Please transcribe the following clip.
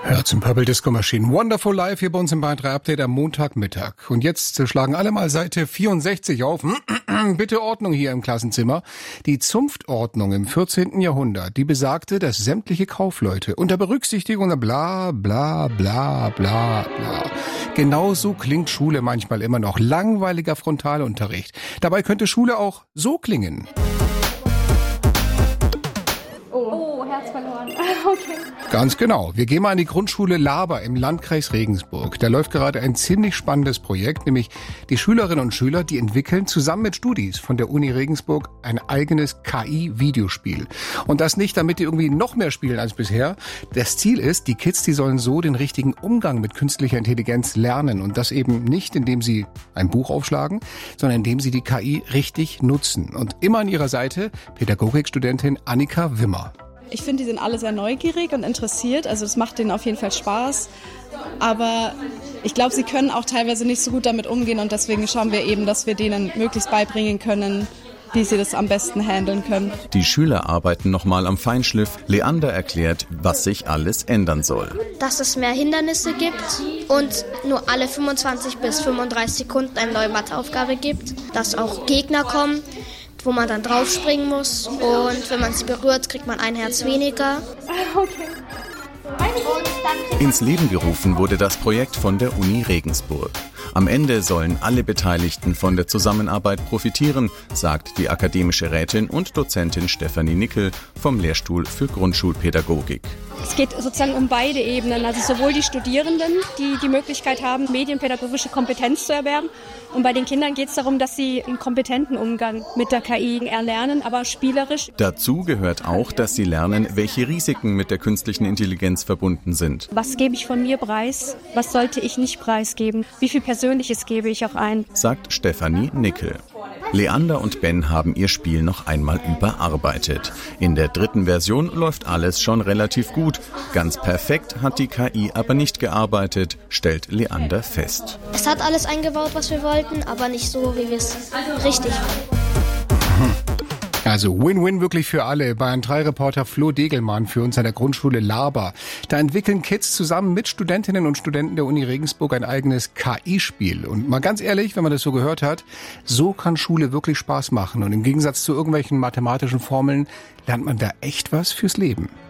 Ja, zum Purple Disco Machine. Wonderful Life hier bei uns im Bayern 3 Update am Montagmittag. Und jetzt schlagen alle mal Seite 64 auf. Bitte Ordnung hier im Klassenzimmer. Die Zunftordnung im 14. Jahrhundert, die besagte, dass sämtliche Kaufleute unter Berücksichtigung der bla bla bla bla bla. Genauso klingt Schule manchmal immer noch. Langweiliger Frontalunterricht. Dabei könnte Schule auch so klingen. Oh, Herz verloren. Okay. Ganz genau. Wir gehen mal an die Grundschule Laber im Landkreis Regensburg. Da läuft gerade ein ziemlich spannendes Projekt, nämlich die Schülerinnen und Schüler, die entwickeln zusammen mit Studis von der Uni Regensburg ein eigenes KI-Videospiel. Und das nicht, damit die irgendwie noch mehr spielen als bisher. Das Ziel ist, die Kids, die sollen so den richtigen Umgang mit künstlicher Intelligenz lernen. Und das eben nicht, indem sie ein Buch aufschlagen, sondern indem sie die KI richtig nutzen. Und immer an ihrer Seite Pädagogikstudentin Annika Wimmer. Ich finde, die sind alle sehr neugierig und interessiert. Also es macht denen auf jeden Fall Spaß. Aber ich glaube, sie können auch teilweise nicht so gut damit umgehen. Und deswegen schauen wir eben, dass wir denen möglichst beibringen können, wie sie das am besten handeln können. Die Schüler arbeiten nochmal am Feinschliff. Leander erklärt, was sich alles ändern soll. Dass es mehr Hindernisse gibt und nur alle 25 bis 35 Sekunden eine neue Matheaufgabe gibt. Dass auch Gegner kommen, wo man dann draufspringen muss. Und wenn man sie berührt, kriegt man ein Herz weniger. Okay. Ins Leben gerufen wurde das Projekt von der Uni Regensburg. Am Ende sollen alle Beteiligten von der Zusammenarbeit profitieren, sagt die akademische Rätin und Dozentin Stefanie Nickel vom Lehrstuhl für Grundschulpädagogik. Es geht sozusagen um beide Ebenen, also sowohl die Studierenden, die die Möglichkeit haben, medienpädagogische Kompetenz zu erwerben. Und bei den Kindern geht es darum, dass sie einen kompetenten Umgang mit der KI erlernen, aber spielerisch. Dazu gehört auch, dass sie lernen, welche Risiken mit der künstlichen Intelligenz verbunden sind. Was gebe ich von mir preis? Was sollte ich nicht preisgeben? Wie viel Persönliches gebe ich auch ein? Sagt Stefanie Nickel. Leander und Ben haben ihr Spiel noch einmal überarbeitet. In der 3. Version läuft alles schon relativ gut. Ganz perfekt hat die KI aber nicht gearbeitet, stellt Leander fest. Es hat alles eingebaut, was wir wollten, aber nicht so, wie wir es richtig wollten. Also Win-Win wirklich für alle. Bayern 3 Reporter Flo Degelmann für uns an der Grundschule Laber. Da entwickeln Kids zusammen mit Studentinnen und Studenten der Uni Regensburg ein eigenes KI-Spiel. Und mal ganz ehrlich, wenn man das so gehört hat, so kann Schule wirklich Spaß machen. Und im Gegensatz zu irgendwelchen mathematischen Formeln lernt man da echt was fürs Leben.